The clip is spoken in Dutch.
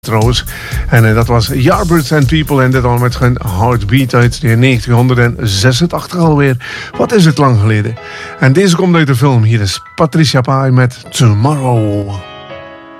trouwens. En dat was Yardbirds and People en dit al met hun Heartbeat uit de 1986 alweer. Wat is het lang geleden. En deze komt uit de film. Hier is Patricia Pai met Tomorrow.